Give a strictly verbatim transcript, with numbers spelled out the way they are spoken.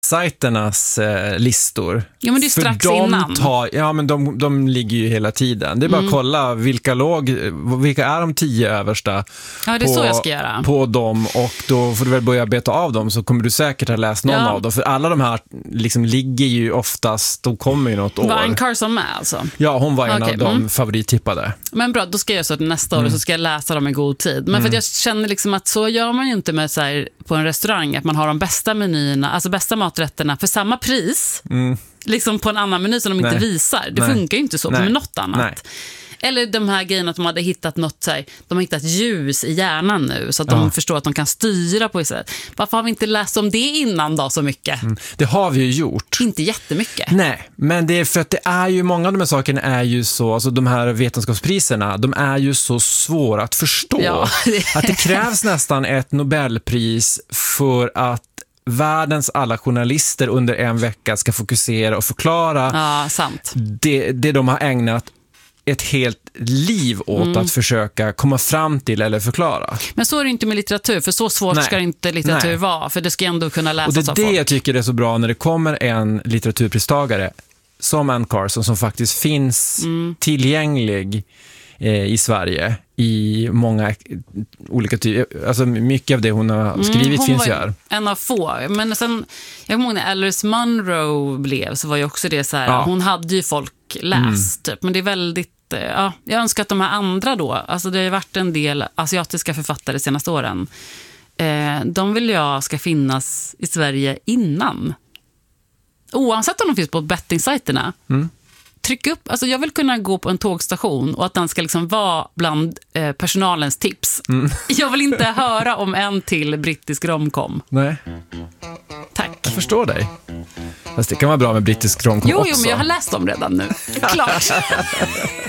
sajternas eh, listor. Ja, men det är För strax de innan. Tar, ja, men de, de ligger ju hela tiden. Det är bara Mm. att kolla vilka låg, vilka är de tio översta Ja, det är på, så jag ska göra. på dem, och då får du väl börja beta av dem, så kommer du säkert ha läst någon Ja. av dem. För alla de här liksom ligger ju oftast, de kommer ju något år. Var Ann Carson med alltså? Ja, hon var en Okej, av de mm. favorittippade. Men bra, då ska jag göra så att nästa år så ska jag läsa dem i god tid. Men för att jag känner liksom att så gör man ju inte med så här, på en restaurang, att man har de bästa menyerna, alltså bästa maträtterna för samma pris. Mm. Liksom på en annan meny som de Nej. inte visar. Det Nej. funkar ju inte så Nej. med något annat. Nej. Eller de här grejerna att de hade hittat något så här, de har hittat ljus i hjärnan nu så att Ja. de förstår att de kan styra på det. Varför har vi inte läst om det innan då så mycket? Mm. Det har vi ju gjort. Inte jättemycket. Nej, men det är för att det är ju, många av de här sakerna är ju så, alltså de här vetenskapspriserna, de är ju så svåra att förstå. Ja, det- Att det krävs nästan ett Nobelpris för att världens alla journalister under en vecka ska fokusera och förklara Ja, sant. det, det de har ägnat ett helt liv åt Mm. att försöka komma fram till eller förklara. Men så är det inte med litteratur, för så svårt Nej. ska inte litteratur Nej. vara, för det ska ändå kunna Och läsas det är av det folk. jag tycker är så bra när det kommer en litteraturpristagare som Ann Carson, som faktiskt finns Mm. tillgänglig eh, i Sverige i många eh, olika typer. Alltså mycket av det hon har skrivit Mm, hon finns var ju ju här. en av få. Men sen, jag kommer ihåg när Alice Munro blev, så var ju också det så här, Ja. hon hade ju folk läst, typ. Men det är väldigt, eh, ja, jag önskar att de här andra då, alltså det har ju varit en del asiatiska författare de senaste åren, eh, de vill jag ska finnas i Sverige innan. Oavsett om de finns på bettingsajterna. Mm. Tryck upp, alltså jag vill kunna gå på en tågstation och att den ska liksom vara bland eh, personalens tips. Mm. Jag vill inte höra om en till brittisk romcom. Nej, Tack. jag förstår dig. Fast det kan vara bra med brittisk romcom Jo, också. jo, men jag har läst dem redan nu. Klart.